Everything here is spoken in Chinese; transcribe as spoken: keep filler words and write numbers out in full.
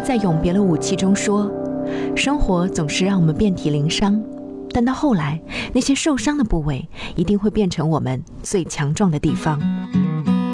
在《永别了武器》中说，生活总是让我们遍体鳞伤，但到后来，那些受伤的部位一定会变成我们最强壮的地方。